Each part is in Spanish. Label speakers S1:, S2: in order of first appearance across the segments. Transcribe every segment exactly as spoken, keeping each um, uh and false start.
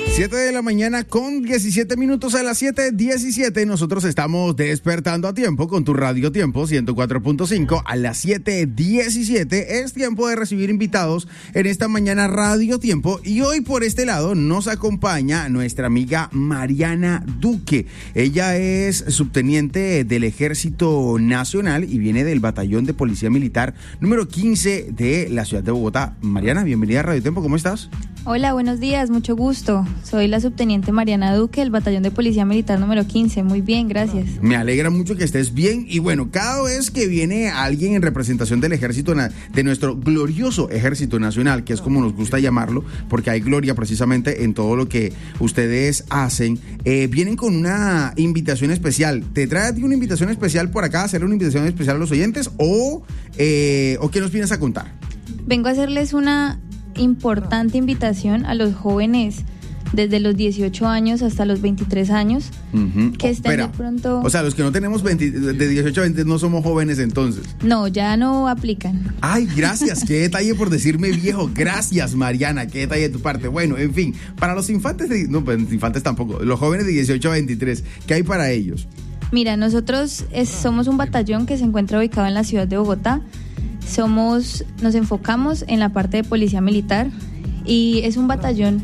S1: siete de la mañana con diecisiete minutos. A las siete diecisiete nosotros estamos despertando a tiempo con tu Radio Tiempo ciento cuatro punto cinco. A las siete diecisiete es tiempo de recibir invitados en esta mañana Radio Tiempo, y hoy por este lado nos acompaña nuestra amiga Mariana Duque. Ella es subteniente del Ejército Nacional y viene del Batallón de Policía Militar número quince de la ciudad de Bogotá. Mariana, bienvenida a Radio Tiempo, ¿cómo estás?
S2: Hola, buenos días, mucho gusto. Soy la subteniente Mariana Duque del Batallón de Policía Militar número quince. Muy bien, gracias.
S1: Me alegra mucho que estés bien. Y bueno, cada vez que viene alguien en representación del ejército, de nuestro glorioso Ejército Nacional, que es como nos gusta llamarlo, porque hay gloria precisamente en todo lo que ustedes hacen, eh, vienen con una invitación especial. ¿Te trae a ti una invitación especial por acá, hacerle una invitación especial a los oyentes, o, eh, o qué nos vienes a contar?
S2: Vengo a hacerles una importante invitación a los jóvenes desde los dieciocho años hasta los veintitrés años, uh-huh. que estén
S1: Espera,
S2: de pronto...
S1: O sea, los que no tenemos veinte, de dieciocho a veinte no somos jóvenes entonces.
S2: No, ya no aplican.
S1: Ay, gracias, qué detalle por decirme viejo. Gracias, Mariana, qué detalle de tu parte. Bueno, en fin, para los infantes, de, no, pues infantes tampoco, los jóvenes de dieciocho a veintitrés, ¿qué hay para ellos?
S2: Mira, nosotros es, somos un batallón que se encuentra ubicado en la ciudad de Bogotá. Somos, nos enfocamos en la parte de policía militar y es un batallón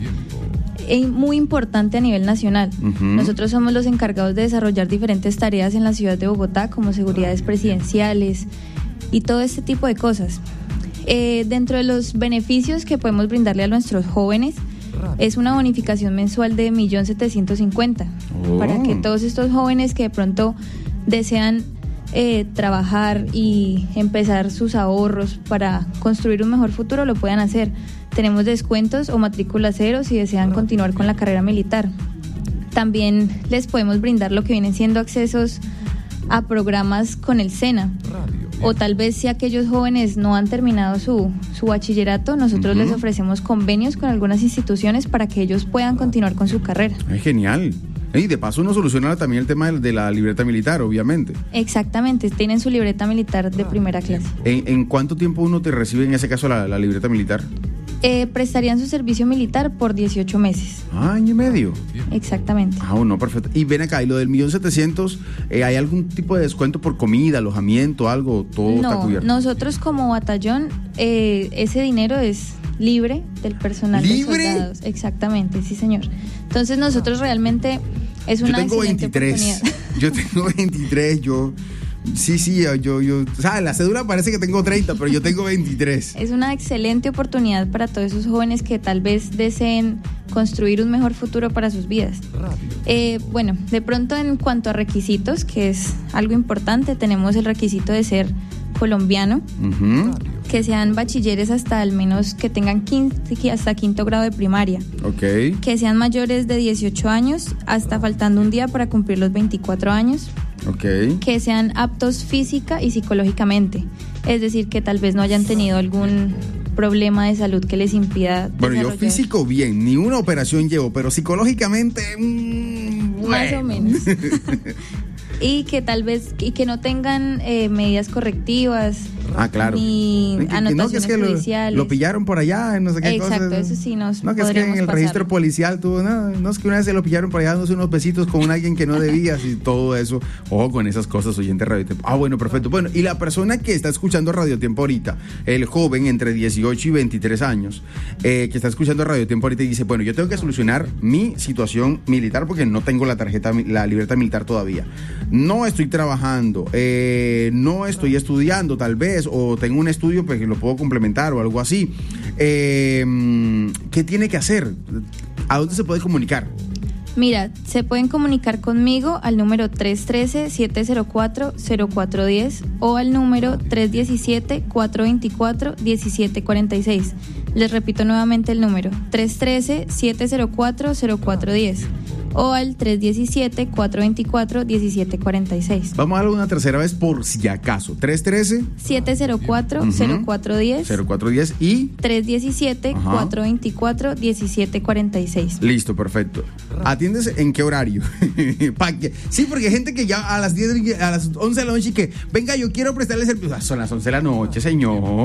S2: muy importante a nivel nacional. Uh-huh. Nosotros somos los encargados de desarrollar diferentes tareas en la ciudad de Bogotá, como seguridades presidenciales y todo este tipo de cosas. Eh, dentro de los beneficios que podemos brindarle a nuestros jóvenes es una bonificación mensual de un millón setecientos cincuenta mil oh. para que todos estos jóvenes que de pronto desean Eh, trabajar y empezar sus ahorros para construir un mejor futuro lo puedan hacer. Tenemos descuentos o matrícula cero si desean continuar con la carrera militar. También les podemos brindar lo que vienen siendo accesos a programas con el SENA, o tal vez si aquellos jóvenes no han terminado su, su bachillerato, nosotros uh-huh. les ofrecemos convenios con algunas instituciones para que ellos puedan continuar con su carrera.
S1: ¡Ay, genial! Y de paso uno soluciona también el tema de la libreta militar, obviamente.
S2: Exactamente, tienen su libreta militar de primera clase.
S1: ¿En, en cuánto tiempo uno te recibe en ese caso la, la libreta militar?
S2: Eh, prestarían su servicio militar por dieciocho meses.
S1: Ah, año y medio.
S2: Exactamente.
S1: Ah, no, perfecto. Y ven acá, y lo del millón setecientos, eh, ¿hay algún tipo de descuento por comida, alojamiento, algo? Todo
S2: no,
S1: está cubierto.
S2: Nosotros como batallón, eh, ese dinero es libre del personal
S1: ¿Libre?
S2: de soldados. Exactamente, sí señor. Entonces nosotros realmente es una
S1: yo tengo
S2: excelente
S1: veintitrés.
S2: oportunidad.
S1: Yo tengo veintitrés, yo... Sí, sí, yo, yo, o sea, la cédula parece que tengo treinta, pero yo tengo veintitrés.
S2: Es una excelente oportunidad para todos esos jóvenes que tal vez deseen construir un mejor futuro para sus vidas. Eh, bueno, de pronto en cuanto a requisitos, que es algo importante, tenemos el requisito de ser colombiano, uh-huh. que sean bachilleres hasta al menos que tengan quince, hasta quinto grado de primaria,
S1: okay.
S2: que sean mayores de dieciocho años hasta faltando un día para cumplir los veinticuatro años,
S1: okay.
S2: que sean aptos física y psicológicamente, es decir, que tal vez no hayan tenido algún problema de salud que les impida
S1: bueno,
S2: desarrollar.
S1: Yo físico bien, ni una operación llevo, pero psicológicamente mmm, bueno.
S2: Más o menos. Y que tal vez y que no tengan eh, medidas correctivas.
S1: Ah, claro.
S2: Ni
S1: que,
S2: anotaciones
S1: no, que es que
S2: judiciales.
S1: Lo, lo pillaron por allá, no sé qué cosa.
S2: Exacto, eso sí nos
S1: No, que es que en el
S2: pasarlo.
S1: registro policial tuvo, no, no es que una vez se lo pillaron por allá dándose unos besitos con alguien que no debía, y todo eso. Ojo con esas cosas, oyente Radio Tiempo. Ah, bueno, perfecto. Bueno, y la persona que está escuchando Radio Tiempo ahorita, el joven entre dieciocho y veintitrés años, eh, que está escuchando Radio Tiempo ahorita y dice, bueno, yo tengo que solucionar mi situación militar porque no tengo la tarjeta, la libreta militar todavía. No estoy trabajando, eh, no estoy estudiando tal vez, o tengo un estudio pues que lo puedo complementar o algo así. Eh, ¿Qué tiene que hacer? ¿A dónde se puede comunicar?
S2: Mira, se pueden comunicar conmigo al número tres uno tres, siete cero cuatro, cero cuatro uno cero o al número tres uno siete, cuatro dos cuatro, uno siete cuatro seis. Les repito nuevamente el número tres uno tres, siete cero cuatro, cero cuatro uno cero o al tres uno siete, cuatro dos cuatro, uno siete cuatro seis.
S1: Vamos a darlo una tercera vez por si acaso. tres uno tres,
S2: siete cero cuatro, cero cuatro uno cero
S1: cero cuatro uno cero y
S2: tres uno siete, cuatro dos cuatro, uno siete cuatro seis.
S1: Listo, perfecto. ¿Atiendes en qué horario? ¿Pa qué? Sí, porque hay gente que ya a las diez, a las once de la noche y que, venga, yo quiero prestarle servicio. Ah, son las once de la noche, señor.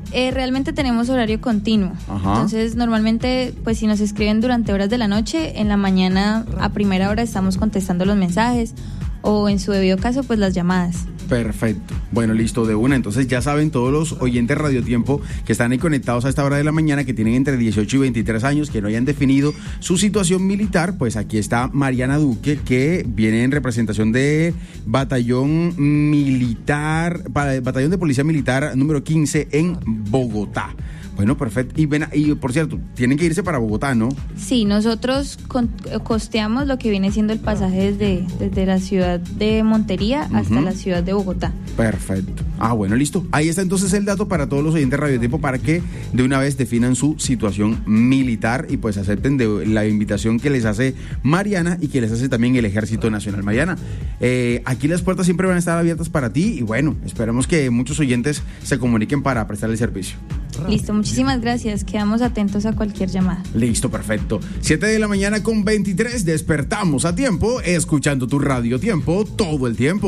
S2: Eh, realmente tenemos horario continuo.
S1: Ajá.
S2: Entonces, normalmente, pues si nos escriben durante horas de la noche, en la mañana a primera hora estamos contestando los mensajes o en su debido caso, pues las llamadas.
S1: Perfecto. Bueno, listo, de una. Entonces ya saben todos los oyentes Radio Tiempo que están ahí conectados a esta hora de la mañana, que tienen entre dieciocho y veintitrés años, que no hayan definido su situación militar, pues aquí está Mariana Duque, que viene en representación de Batallón Militar, Batallón de Policía Militar número quince en Bogotá. Bueno, perfecto. Y, ven, y por cierto, tienen que irse para Bogotá, ¿no?
S2: Sí, nosotros con, costeamos lo que viene siendo el pasaje desde, desde la ciudad de Montería hasta uh-huh. la ciudad de Bogotá.
S1: Perfecto. Ah, bueno, listo. Ahí está entonces el dato para todos los oyentes de Radio Tiempo para que de una vez definan su situación militar y pues acepten de la invitación que les hace Mariana y que les hace también el Ejército Nacional. Mariana, eh, aquí las puertas siempre van a estar abiertas para ti y bueno, esperamos que muchos oyentes se comuniquen para prestar el servicio.
S2: Listo, muchísimas gracias. Quedamos atentos a cualquier llamada.
S1: Listo, perfecto. siete de la mañana con veintitrés, despertamos a tiempo, escuchando tu Radio Tiempo todo el tiempo.